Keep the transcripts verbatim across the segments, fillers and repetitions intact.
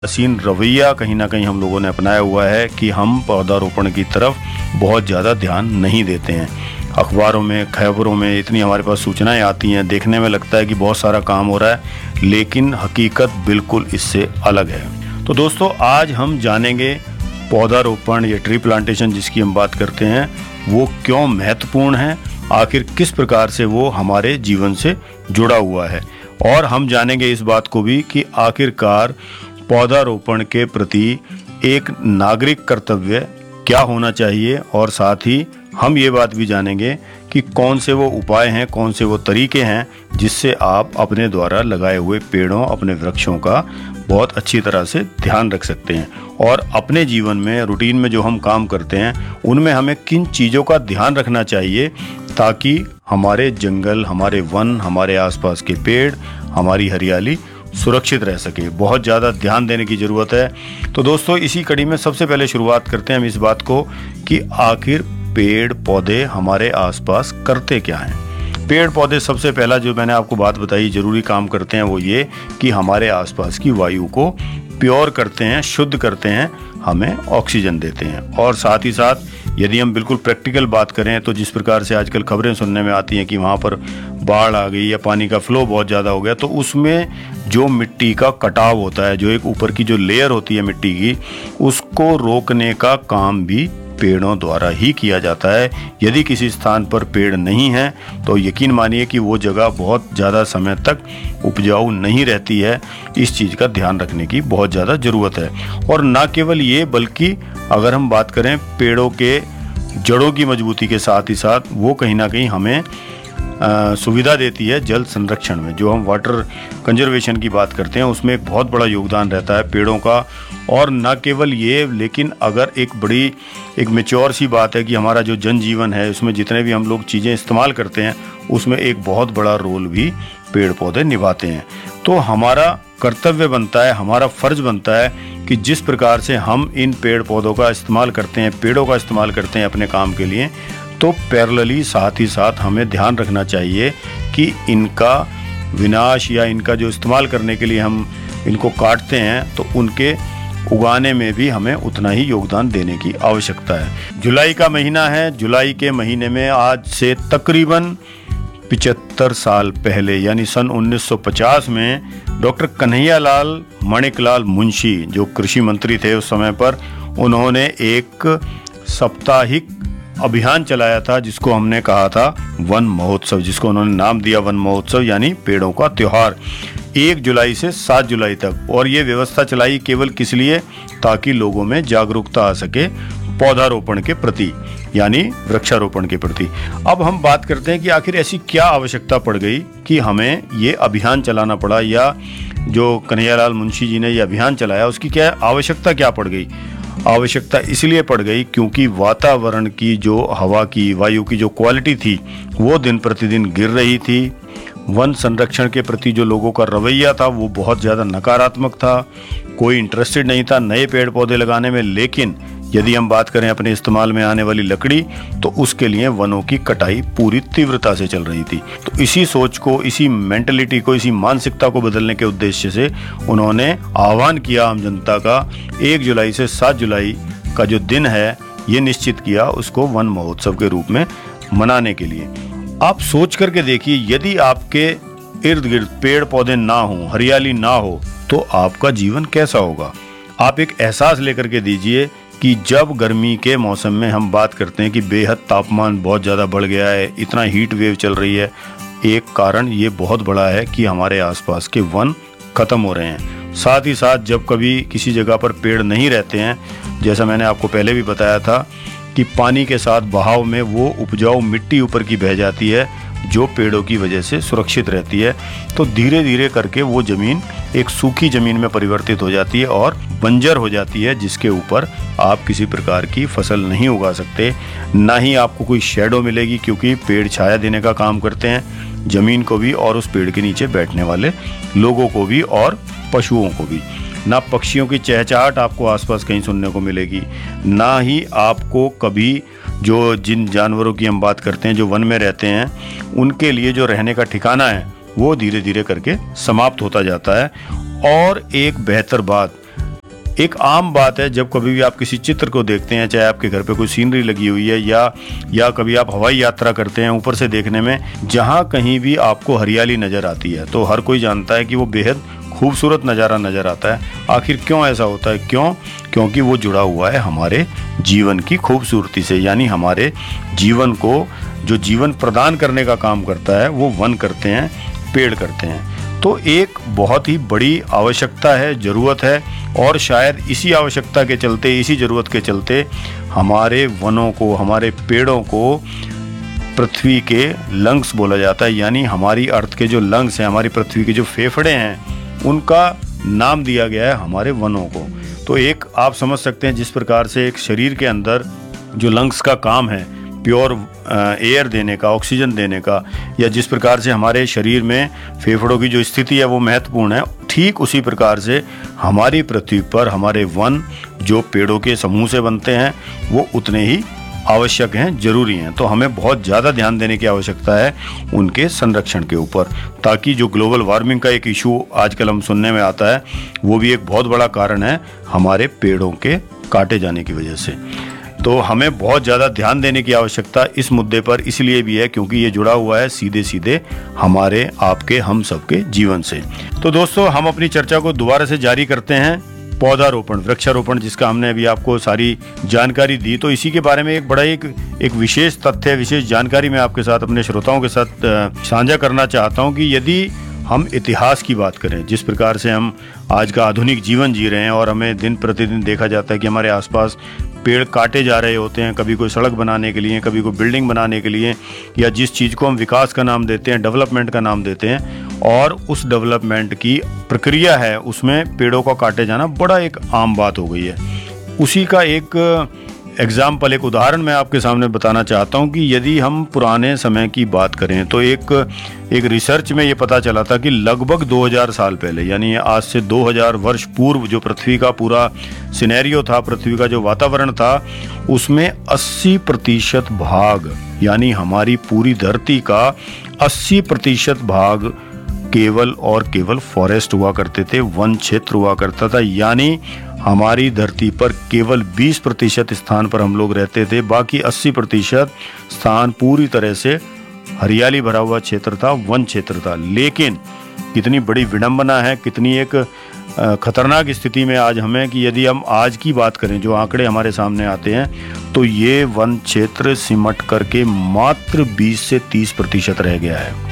हसीन रवैया कहीं ना कहीं हम लोगों ने अपनाया हुआ है कि हम पौधारोपण की तरफ बहुत ज़्यादा ध्यान नहीं देते हैं। अखबारों में, खबरों में इतनी हमारे पास सूचनाएं आती हैं, देखने में लगता है कि बहुत सारा काम हो रहा है, लेकिन हकीकत बिल्कुल इससे अलग है। तो दोस्तों, आज हम जानेंगे पौधारोपण या ट्री प्लांटेशन जिसकी हम बात करते हैं वो क्यों महत्वपूर्ण है, आखिर किस प्रकार से वो हमारे जीवन से जुड़ा हुआ है, और हम जानेंगे इस बात को भी कि आखिरकार पौधारोपण के प्रति एक नागरिक कर्तव्य क्या होना चाहिए, और साथ ही हम ये बात भी जानेंगे कि कौन से वो उपाय हैं, कौन से वो तरीके हैं जिससे आप अपने द्वारा लगाए हुए पेड़ों, अपने वृक्षों का बहुत अच्छी तरह से ध्यान रख सकते हैं, और अपने जीवन में, रूटीन में जो हम काम करते हैं उनमें हमें किन चीज़ों का ध्यान रखना चाहिए ताकि हमारे जंगल, हमारे वन, हमारे आसपास के पेड़, हमारी हरियाली सुरक्षित रह सके। बहुत ज़्यादा ध्यान देने की ज़रूरत है। तो दोस्तों, इसी कड़ी में सबसे पहले शुरुआत करते हैं हम इस बात को कि आखिर पेड़ पौधे हमारे आसपास करते क्या हैं। पेड़ पौधे सबसे पहला जो मैंने आपको बात बताई जरूरी काम करते हैं वो ये कि हमारे आसपास की वायु को प्योर करते हैं, शुद्ध करते हैं, हमें ऑक्सीजन देते हैं। और साथ ही साथ यदि हम बिल्कुल प्रैक्टिकल बात करें तो जिस प्रकार से आजकल खबरें सुनने में आती हैं कि वहाँ पर बाढ़ आ गई या पानी का फ्लो बहुत ज़्यादा हो गया, तो उसमें जो मिट्टी का कटाव होता है, जो एक ऊपर की जो लेयर होती है मिट्टी की, उसको रोकने का काम भी पेड़ों द्वारा ही किया जाता है। यदि किसी स्थान पर पेड़ नहीं है तो यकीन मानिए कि वो जगह बहुत ज़्यादा समय तक उपजाऊ नहीं रहती है। इस चीज़ का ध्यान रखने की बहुत ज़्यादा ज़रूरत है। और ना केवल ये, बल्कि अगर हम बात करें पेड़ों के जड़ों की मजबूती के साथ ही साथ वो कहीं ना कहीं हमें आ, सुविधा देती है जल संरक्षण में। जो हम वाटर कंजर्वेशन की बात करते हैं उसमें एक बहुत बड़ा योगदान रहता है पेड़ों का। और न केवल ये, लेकिन अगर एक बड़ी एक मैच्योर सी बात है कि हमारा जो जनजीवन है उसमें जितने भी हम लोग चीज़ें इस्तेमाल करते हैं उसमें एक बहुत बड़ा रोल भी पेड़ पौधे निभाते हैं। तो हमारा कर्तव्य बनता है, हमारा फर्ज बनता है कि जिस प्रकार से हम इन पेड़ पौधों का इस्तेमाल करते हैं, पेड़ों का इस्तेमाल करते हैं अपने काम के लिए, तो पैरेलली साथ ही साथ हमें ध्यान रखना चाहिए कि इनका विनाश या इनका जो इस्तेमाल करने के लिए हम इनको काटते हैं तो उनके उगाने में भी हमें उतना ही योगदान देने की आवश्यकता है। जुलाई का महीना है। जुलाई के महीने में आज से तकरीबन पिचहत्तर साल पहले यानी सन उन्नीस सौ पचास में डॉक्टर कन्हैयालाल माणिकलाल मुंशी जो कृषि मंत्री थे उस समय पर, उन्होंने एक साप्ताहिक अभियान चलाया था जिसको हमने कहा था वन महोत्सव, जिसको उन्होंने नाम दिया वन महोत्सव यानी पेड़ों का त्योहार, एक जुलाई से सात जुलाई तक। और ये व्यवस्था चलाई केवल किस लिए, ताकि लोगों में जागरूकता आ सके पौधारोपण के प्रति यानी वृक्षारोपण के प्रति। अब हम बात करते हैं कि आखिर ऐसी क्या आवश्यकता पड़ गई कि हमें ये अभियान चलाना पड़ा, या जो कन्हैयालाल मुंशी जी ने ये अभियान चलाया उसकी क्या आवश्यकता क्या पड़ गई। आवश्यकता इसलिए पड़ गई क्योंकि वातावरण की जो हवा की, वायु की जो क्वालिटी थी वो दिन प्रतिदिन गिर रही थी। वन संरक्षण के प्रति जो लोगों का रवैया था वो बहुत ज़्यादा नकारात्मक था, कोई इंटरेस्टेड नहीं था नए पेड़ पौधे लगाने में। लेकिन यदि हम बात करें अपने इस्तेमाल में आने वाली लकड़ी, तो उसके लिए वनों की कटाई पूरी तीव्रता से चल रही थी। तो इसी सोच को, इसी मेंटलिटी को, इसी मानसिकता को बदलने के उद्देश्य से उन्होंने आह्वान किया आम जनता का, एक जुलाई से सात जुलाई का जो दिन है ये निश्चित किया उसको वन महोत्सव के रूप में मनाने के लिए। आप सोच करके देखिए, यदि आपके इर्द गिर्द पेड़ पौधे ना हो, हरियाली ना हो, तो आपका जीवन कैसा होगा। आप एक एहसास लेकर के दीजिए कि जब गर्मी के मौसम में हम बात करते हैं कि बेहद तापमान बहुत ज़्यादा बढ़ गया है, इतना हीट वेव चल रही है, एक कारण ये बहुत बड़ा है कि हमारे आसपास के वन ख़त्म हो रहे हैं। साथ ही साथ जब कभी किसी जगह पर पेड़ नहीं रहते हैं, जैसा मैंने आपको पहले भी बताया था कि पानी के साथ बहाव में वो उपजाऊ मिट्टी ऊपर की बह जाती है जो पेड़ों की वजह से सुरक्षित रहती है, तो धीरे धीरे करके वो ज़मीन एक सूखी ज़मीन में परिवर्तित हो जाती है और बंजर हो जाती है, जिसके ऊपर आप किसी प्रकार की फसल नहीं उगा सकते, ना ही आपको कोई शैडो मिलेगी, क्योंकि पेड़ छाया देने का काम करते हैं ज़मीन को भी और उस पेड़ के नीचे बैठने वाले लोगों को भी और पशुओं को भी। ना पक्षियों की चहचहाट आपको आसपास कहीं सुनने को मिलेगी, ना ही आपको कभी जो जिन जानवरों की हम बात करते हैं जो वन में रहते हैं उनके लिए जो रहने का ठिकाना है वो धीरे धीरे करके समाप्त होता जाता है। और एक बेहतर बात, एक आम बात है, जब कभी भी आप किसी चित्र को देखते हैं, चाहे आपके घर पे कोई सीनरी लगी हुई है या या कभी आप हवाई यात्रा करते हैं, ऊपर से देखने में जहाँ कहीं भी आपको हरियाली नज़र आती है तो हर कोई जानता है कि वो बेहद खूबसूरत नज़ारा नज़र आता है। आखिर क्यों ऐसा होता है? क्यों? क्योंकि वो जुड़ा हुआ है हमारे जीवन की खूबसूरती से, यानी हमारे जीवन को जो जीवन प्रदान करने का काम करता है वो वन करते हैं, पेड़ करते हैं। तो एक बहुत ही बड़ी आवश्यकता है, ज़रूरत है, और शायद इसी आवश्यकता के चलते, इसी ज़रूरत के चलते हमारे वनों को, हमारे पेड़ों को पृथ्वी के लंग्स बोला जाता है। यानी हमारी अर्थ के जो लंग्स हैं, हमारी पृथ्वी के जो फेफड़े हैं, उनका नाम दिया गया है हमारे वनों को। तो एक आप समझ सकते हैं जिस प्रकार से एक शरीर के अंदर जो लंग्स का काम है प्योर एयर देने का, ऑक्सीजन देने का, या जिस प्रकार से हमारे शरीर में फेफड़ों की जो स्थिति है वो महत्वपूर्ण है, ठीक उसी प्रकार से हमारी पृथ्वी पर हमारे वन जो पेड़ों के समूह से बनते हैं वो उतने ही आवश्यक हैं, जरूरी हैं। तो हमें बहुत ज़्यादा ध्यान देने की आवश्यकता है उनके संरक्षण के ऊपर, ताकि जो ग्लोबल वार्मिंग का एक इशू आजकल हम सुनने में आता है वो भी एक बहुत बड़ा कारण है हमारे पेड़ों के काटे जाने की वजह से। तो हमें बहुत ज़्यादा ध्यान देने की आवश्यकता इस मुद्दे पर इसलिए भी है क्योंकि ये जुड़ा हुआ है सीधे सीधे हमारे, आपके, हम सबके जीवन से। तो दोस्तों, हम अपनी चर्चा को दोबारा से जारी करते हैं। पौधारोपण, वृक्षारोपण, जिसका हमने अभी आपको सारी जानकारी दी, तो इसी के बारे में एक बड़ा एक एक विशेष तथ्य, विशेष जानकारी मैं आपके साथ, अपने श्रोताओं के साथ साझा करना चाहता हूँ कि यदि हम इतिहास की बात करें, जिस प्रकार से हम आज का आधुनिक जीवन जी रहे हैं और हमें दिन प्रतिदिन देखा जाता है कि हमारे आसपास पेड़ काटे जा रहे होते हैं, कभी कोई सड़क बनाने के लिए, कभी कोई बिल्डिंग बनाने के लिए, या जिस चीज़ को हम विकास का नाम देते हैं, डेवलपमेंट का नाम देते हैं, और उस डेवलपमेंट की प्रक्रिया है उसमें पेड़ों का काटे जाना बड़ा एक आम बात हो गई है। उसी का एक एग्जाम्पल, एक उदाहरण मैं आपके सामने बताना चाहता हूं कि यदि हम पुराने समय की बात करें तो एक एक रिसर्च में ये पता चला था कि लगभग दो हज़ार साल पहले, यानी आज से दो हज़ार वर्ष पूर्व, जो पृथ्वी का पूरा सिनेरियो था, पृथ्वी का जो वातावरण था, उसमें अस्सी प्रतिशत भाग, यानी हमारी पूरी धरती का अस्सी प्रतिशत भाग केवल और केवल फॉरेस्ट हुआ करते थे, वन क्षेत्र हुआ करता था। यानी हमारी धरती पर केवल बीस प्रतिशत स्थान पर हम लोग रहते थे, बाकी अस्सी प्रतिशत स्थान पूरी तरह से हरियाली भरा हुआ क्षेत्र था, वन क्षेत्र था। लेकिन कितनी बड़ी विडंबना है, कितनी एक खतरनाक स्थिति में आज हमें, कि यदि हम आज की बात करें, जो आंकड़े हमारे सामने आते हैं, तो ये वन क्षेत्र सिमट करके मात्र बीस से तीस प्रतिशत रह गया है।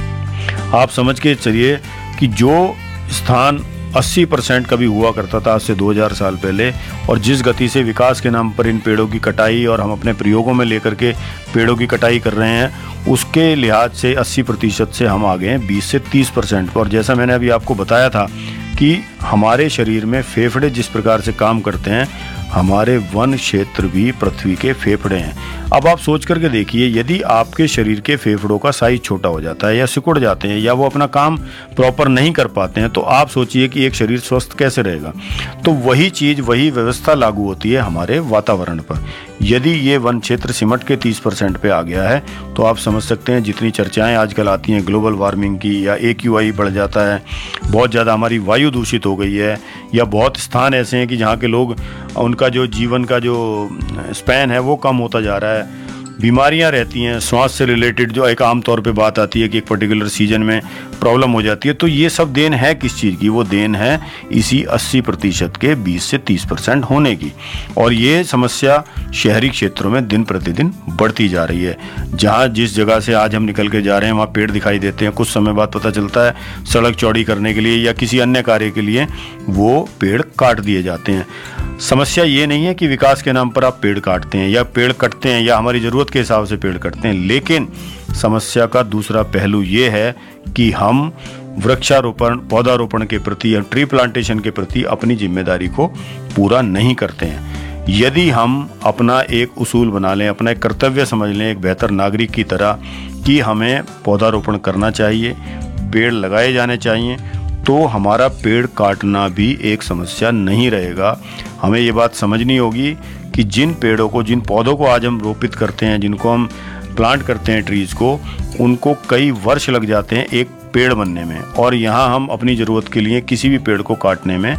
आप समझ के चलिए कि जो स्थान अस्सी परसेंट कभी हुआ करता था आज से दो हज़ार साल पहले, और जिस गति से विकास के नाम पर इन पेड़ों की कटाई और हम अपने प्रयोगों में लेकर के पेड़ों की कटाई कर रहे हैं, उसके लिहाज से अस्सी प्रतिशत से हम आ गए हैं बीस से तीस परसेंट पर। और जैसा मैंने अभी आपको बताया था कि हमारे शरीर में फेफड़े जिस प्रकार से काम करते हैं, हमारे वन क्षेत्र भी पृथ्वी के फेफड़े हैं। अब आप सोच करके देखिए, यदि आपके शरीर के फेफड़ों का साइज छोटा हो जाता है, या सिकुड़ जाते हैं, या वो अपना काम प्रॉपर नहीं कर पाते हैं, तो आप सोचिए कि एक शरीर स्वस्थ कैसे रहेगा। तो वही चीज़, वही व्यवस्था लागू होती है हमारे वातावरण पर। यदि ये वन क्षेत्र सिमट के तीस परसेंट पे आ गया है, तो आप समझ सकते हैं जितनी चर्चाएं आजकल आती हैं ग्लोबल वार्मिंग की, या ए क्यू आई बढ़ जाता है, बहुत ज़्यादा हमारी वायु दूषित हो गई है, या बहुत स्थान ऐसे हैं कि जहाँ के लोग, उनका जो जीवन का जो स्पैन है वो कम होता जा रहा है, बीमारियां रहती हैं, श्वास से रिलेटेड जो एक आम तौर पे बात आती है कि एक पर्टिकुलर सीजन में प्रॉब्लम हो जाती है। तो ये सब देन है किस चीज़ की? वो देन है इसी अस्सी प्रतिशत के बीस से तीस परसेंट होने की। और ये समस्या शहरी क्षेत्रों में दिन प्रतिदिन बढ़ती जा रही है। जहाँ जिस जगह से आज हम निकल के जा रहे हैं वहाँ पेड़ दिखाई देते हैं, कुछ समय बाद पता चलता है सड़क चौड़ी करने के लिए या किसी अन्य कार्य के लिए वो पेड़ काट दिए जाते हैं। समस्या ये नहीं है कि विकास के नाम पर आप पेड़ काटते हैं या पेड़ कटते हैं या हमारी ज़रूरत के हिसाब से पेड़ कटते हैं, लेकिन समस्या का दूसरा पहलू ये है कि हम वृक्षारोपण, पौधारोपण के प्रति या ट्री प्लांटेशन के प्रति अपनी जिम्मेदारी को पूरा नहीं करते हैं। यदि हम अपना एक उसूल बना लें, अपना एक कर्तव्य समझ लें एक बेहतर नागरिक की तरह कि हमें पौधारोपण करना चाहिए, पेड़ लगाए जाने चाहिए, तो हमारा पेड़ काटना भी एक समस्या नहीं रहेगा। हमें ये बात समझनी होगी कि जिन पेड़ों को, जिन पौधों को आज हम रोपित करते हैं, जिनको हम प्लांट करते हैं ट्रीज़ को, उनको कई वर्ष लग जाते हैं एक पेड़ बनने में, और यहाँ हम अपनी ज़रूरत के लिए किसी भी पेड़ को काटने में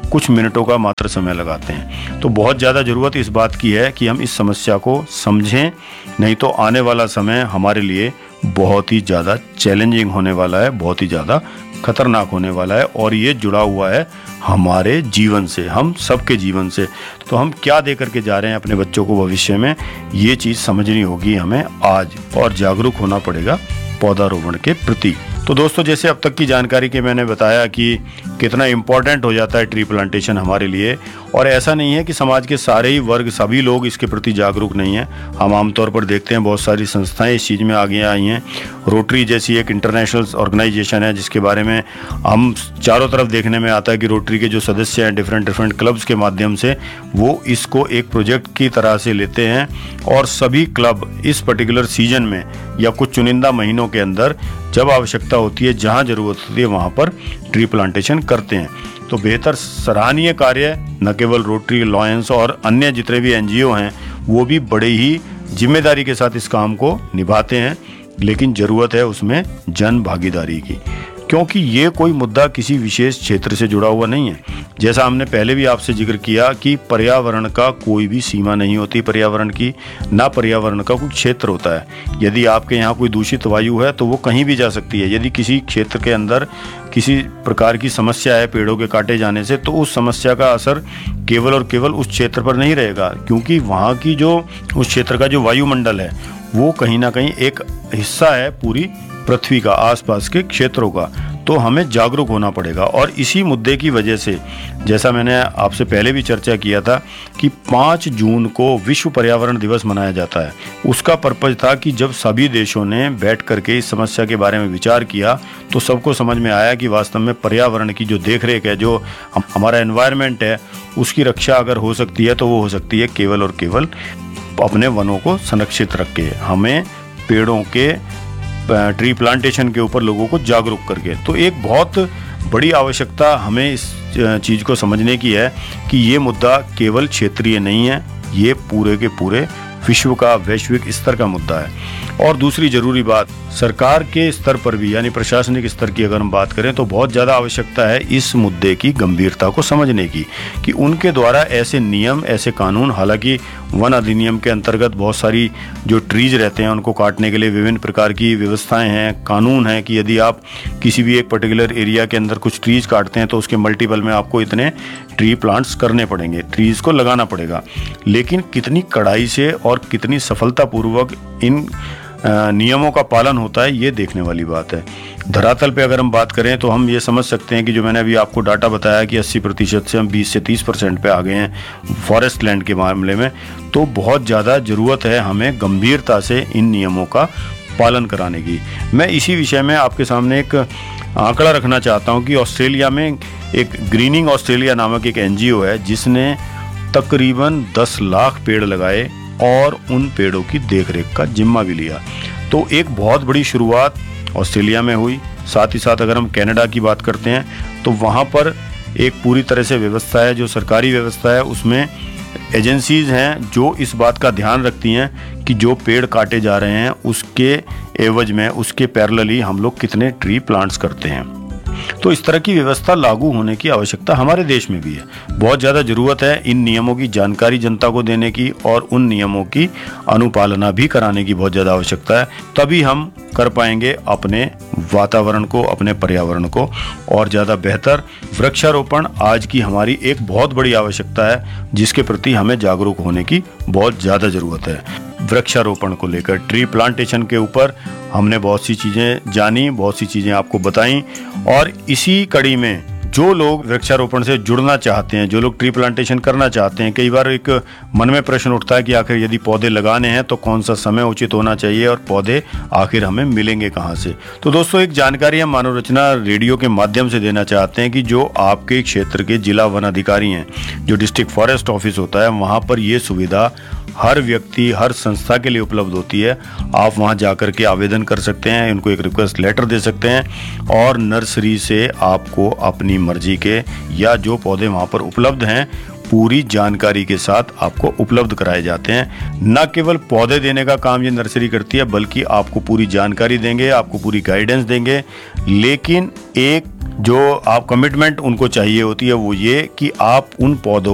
कुछ मिनटों का मात्र समय लगाते हैं। तो बहुत ज़्यादा ज़रूरत इस बात की है कि हम इस समस्या को समझें, नहीं तो आने वाला समय हमारे लिए बहुत ही ज़्यादा चैलेंजिंग होने वाला है, बहुत ही ज़्यादा खतरनाक होने वाला है, और ये जुड़ा हुआ है हमारे जीवन से, हम सबके जीवन से। तो हम क्या दे करके जा रहे हैं अपने बच्चों को भविष्य में, ये चीज़ समझनी होगी हमें आज, और जागरूक होना पड़ेगा पौधारोपण के प्रति। तो दोस्तों, जैसे अब तक की जानकारी के मैंने बताया कि कितना इम्पोर्टेंट हो जाता है ट्री प्लांटेशन हमारे लिए, और ऐसा नहीं है कि समाज के सारे ही वर्ग, सभी लोग इसके प्रति जागरूक नहीं हैं। हम आमतौर पर देखते हैं बहुत सारी संस्थाएं इस चीज़ में आगे आई हैं। रोटरी जैसी एक इंटरनेशनल ऑर्गेनाइजेशन है जिसके बारे में हम चारों तरफ देखने में आता है कि रोटरी के जो सदस्य हैं डिफरेंट डिफरेंट क्लब्स के माध्यम से वो इसको एक प्रोजेक्ट की तरह से लेते हैं, और सभी क्लब इस पर्टिकुलर सीजन में या कुछ चुनिंदा महीनों के अंदर जब आवश्यकता होती है, जहां जरूरत होती है, वहां पर ट्री प्लांटेशन करते हैं। तो बेहतर सराहनीय कार्य न केवल रोटरी, लॉयंस और अन्य जितने भी एनजीओ हैं वो भी बड़े ही जिम्मेदारी के साथ इस काम को निभाते हैं, लेकिन ज़रूरत है उसमें जन भागीदारी की, क्योंकि ये कोई मुद्दा किसी विशेष क्षेत्र से जुड़ा हुआ नहीं है। जैसा हमने पहले भी आपसे जिक्र किया कि पर्यावरण का कोई भी सीमा नहीं होती, पर्यावरण की ना पर्यावरण का कोई क्षेत्र होता है। यदि आपके यहाँ कोई दूषित वायु है तो वो कहीं भी जा सकती है। यदि किसी क्षेत्र के अंदर किसी प्रकार की समस्या है पेड़ों के काटे जाने से, तो उस समस्या का असर केवल और केवल उस क्षेत्र पर नहीं रहेगा, क्योंकि वहाँ की जो उस क्षेत्र का जो वायुमंडल है वो कहीं ना कहीं एक हिस्सा है पूरी पृथ्वी का, आसपास के क्षेत्रों का। तो हमें जागरूक होना पड़ेगा, और इसी मुद्दे की वजह से, जैसा मैंने आपसे पहले भी चर्चा किया था कि पाँच जून को विश्व पर्यावरण दिवस मनाया जाता है। उसका पर्पज था कि जब सभी देशों ने बैठ करके इस समस्या के बारे में विचार किया तो सबको समझ में आया कि वास्तव में पर्यावरण की जो देखरेख है, जो हमारा एनवायरनमेंट है, उसकी रक्षा अगर हो सकती है तो वो हो सकती है केवल और केवल अपने वनों को संरक्षित रख के, हमें पेड़ों के ट्री प्लांटेशन के ऊपर लोगों को जागरूक करके। तो एक बहुत बड़ी आवश्यकता हमें इस चीज़ को समझने की है कि ये मुद्दा केवल क्षेत्रीय नहीं है, ये पूरे के पूरे विश्व का, वैश्विक स्तर का मुद्दा है। और दूसरी ज़रूरी बात, सरकार के स्तर पर भी, यानी प्रशासनिक स्तर की अगर हम बात करें, तो बहुत ज़्यादा आवश्यकता है इस मुद्दे की गंभीरता को समझने की, कि उनके द्वारा ऐसे नियम, ऐसे कानून, हालांकि वन अधिनियम के अंतर्गत बहुत सारी जो ट्रीज रहते हैं उनको काटने के लिए विभिन्न प्रकार की व्यवस्थाएं हैं, कानून हैं कि यदि आप किसी भी एक पर्टिकुलर एरिया के अंदर कुछ ट्रीज काटते हैं तो उसके मल्टीपल में आपको इतने ट्री प्लांट्स करने पड़ेंगे, ट्रीज को लगाना पड़ेगा। लेकिन कितनी कड़ाई से और कितनी सफलतापूर्वक इन नियमों का पालन होता है, ये देखने वाली बात है। धरातल पे अगर हम बात करें तो हम ये समझ सकते हैं कि जो मैंने अभी आपको डाटा बताया कि अस्सी प्रतिशत से हम बीस से तीस परसेंट पे आ गए हैं फॉरेस्ट लैंड के मामले में, तो बहुत ज़्यादा ज़रूरत है हमें गंभीरता से इन नियमों का पालन कराने की। मैं इसी विषय में आपके सामने एक आंकड़ा रखना चाहता हूँ कि ऑस्ट्रेलिया में एक ग्रीनिंग ऑस्ट्रेलिया नामक एक एनजीओ है जिसने तकरीबन दस लाख पेड़ लगाए और उन पेड़ों की देखरेख का जिम्मा भी लिया। तो एक बहुत बड़ी शुरुआत ऑस्ट्रेलिया में हुई। साथ ही साथ अगर हम कनाडा की बात करते हैं तो वहाँ पर एक पूरी तरह से व्यवस्था है, जो सरकारी व्यवस्था है, उसमें एजेंसीज हैं जो इस बात का ध्यान रखती हैं कि जो पेड़ काटे जा रहे हैं उसके एवज में, उसके पैरेलली हम लोग कितने ट्री प्लांट्स करते हैं। तो इस तरह की व्यवस्था लागू होने की आवश्यकता हमारे देश में भी है। बहुत ज़्यादा ज़रूरत है इन नियमों की जानकारी जनता को देने की और उन नियमों की अनुपालना भी कराने की बहुत ज़्यादा आवश्यकता है। तभी हम कर पाएंगे अपने वातावरण को, अपने पर्यावरण को और ज़्यादा बेहतर। वृक्षारोपण आज की हमारी एक बहुत बड़ी आवश्यकता है जिसके प्रति हमें जागरूक होने की बहुत ज़्यादा ज़रूरत है। वृक्षारोपण को लेकर, ट्री प्लांटेशन के ऊपर हमने बहुत सी चीज़ें जानी, बहुत सी चीज़ें आपको बताई, और इसी कड़ी में जो लोग वृक्षारोपण से जुड़ना चाहते हैं, जो लोग ट्री प्लांटेशन करना चाहते हैं, कई बार एक मन में प्रश्न उठता है कि आखिर यदि पौधे लगाने हैं तो कौन सा समय उचित होना चाहिए और पौधे आखिर हमें मिलेंगे कहाँ से। तो दोस्तों, एक जानकारी हम मानव रचना रेडियो के माध्यम से देना चाहते हैं कि जो आपके क्षेत्र के जिला वन अधिकारी हैं, जो डिस्ट्रिक्ट फॉरेस्ट ऑफिस होता है, वहाँ पर ये सुविधा हर व्यक्ति, हर संस्था के लिए उपलब्ध होती है। आप वहां जाकर के आवेदन कर सकते हैं, उनको एक रिक्वेस्ट लेटर दे सकते हैं और नर्सरी से आपको अपनी मर्जी के या जो पौधे वहाँ पर उपलब्ध हैं पूरी जानकारी के साथ आपको उपलब्ध कराए जाते हैं। न केवल पौधे देने का काम ये नर्सरी करती है बल्कि आपको पूरी जानकारी देंगे, आपको पूरी गाइडेंस देंगे। लेकिन एक जो आप कमिटमेंट उनको चाहिए होती है वो ये कि आप उन पौधों